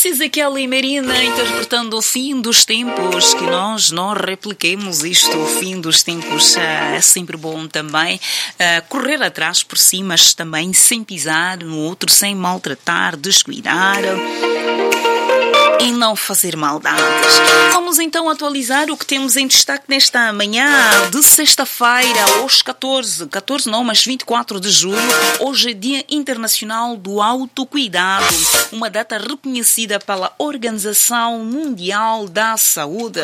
Disse Ezequiel e Marina, interpretando o fim dos tempos, que nós não repliquemos isto. O fim dos tempos é sempre bom também. Correr atrás por si, mas também sem pisar no outro, sem maltratar, descuidar e não fazer maldades. Vamos então atualizar o que temos em destaque nesta manhã de sexta-feira, hoje 24 de julho. Hoje é Dia Internacional do Autocuidado, uma data reconhecida pela Organização Mundial da Saúde.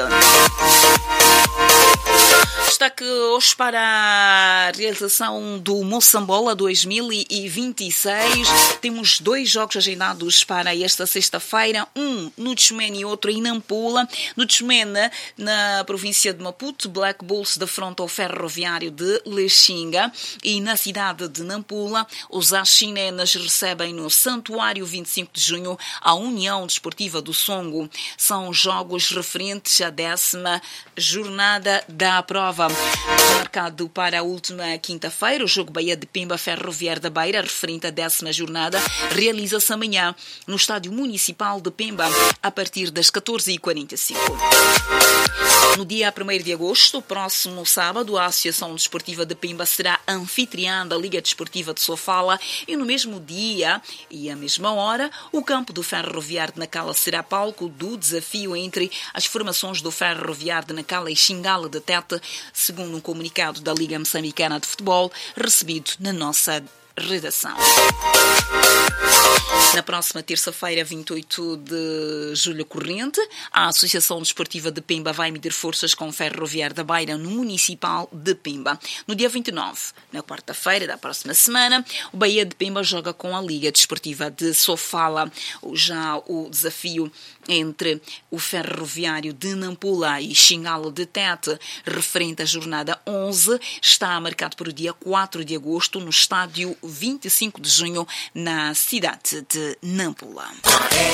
Destaque hoje para a realização do Moçambola 2026. Temos 2 jogos agendados para esta sexta-feira, um no Tchumene e outro em Nampula. No Tchumene, na província de Maputo, Black Bulls defronta o Ferroviário de Lexinga, e na cidade de Nampula, os axinenas recebem no Santuário 25 de junho a União Desportiva do Songo. São jogos referentes à 10ª jornada da prova. Marcado para a última quinta-feira, o jogo Baía de Pemba Ferroviário da Beira, referente à 10ª jornada, realiza-se amanhã no Estádio Municipal de Pemba, a partir das 14h45. No dia 1º de agosto, próximo sábado, a Associação Desportiva de Pemba será anfitriã da Liga Desportiva de Sofala, e no mesmo dia e à mesma hora, o campo do Ferroviário de Nacala será palco do desafio entre as formações do Ferroviário de Nacala e Xingala de Tete, segundo um comunicado da Liga Moçambicana de Futebol recebido na nossa redação. Na próxima terça-feira, 28 de julho corrente, a Associação Desportiva de Pemba vai medir forças com o Ferroviário da Beira no Municipal de Pemba. No dia 29, na quarta-feira da próxima semana, o Baía de Pemba joga com a Liga Desportiva de Sofala. Já o desafio entre o Ferroviário de Nampula e Xingala de Tete, referente à jornada 11, está marcado para o dia 4 de agosto no Estádio 25 de junho, na cidade de Nampula.